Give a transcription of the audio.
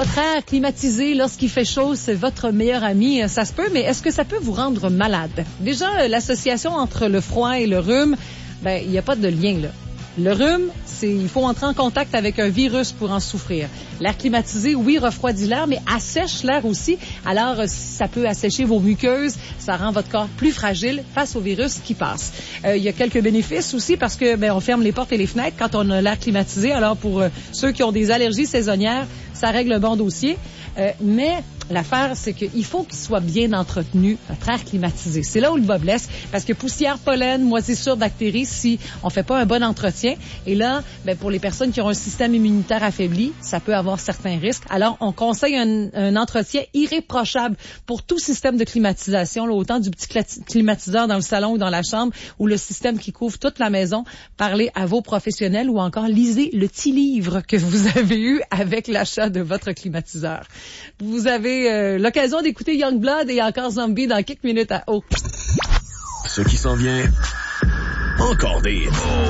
votre air climatisé lorsqu'il fait chaud, c'est votre meilleur ami, ça se peut, mais est-ce que ça peut vous rendre malade? Déjà, l'association entre le froid et le rhume, il n'y a pas de lien, là. Le rhume, il faut entrer en contact avec un virus pour en souffrir. L'air climatisé, oui, refroidit l'air, mais assèche l'air aussi. Alors, ça peut assécher vos muqueuses, ça rend votre corps plus fragile face au virus qui passe. Il y a quelques bénéfices aussi parce que on ferme les portes et les fenêtres quand on a l'air climatisé. Alors, pour ceux qui ont des allergies saisonnières, ça règle un bon dossier. Mais l'affaire, c'est qu'il faut qu'il soit bien entretenu, notre air climatisé. C'est là où le bas blesse, parce que poussière, pollen, moisissure, bactéries, si on fait pas un bon entretien. Et là, pour les personnes qui ont un système immunitaire affaibli, ça peut avoir certains risques. Alors, on conseille un entretien irréprochable pour tout système de climatisation, là, autant du petit climatiseur dans le salon ou dans la chambre, ou le système qui couvre toute la maison. Parlez à vos professionnels ou encore lisez le petit livre que vous avez eu avec l'achat de votre climatiseur. Vous avez l'occasion d'écouter Youngblood et encore Zombie dans quelques minutes à haut. Ce qui s'en vient, encore des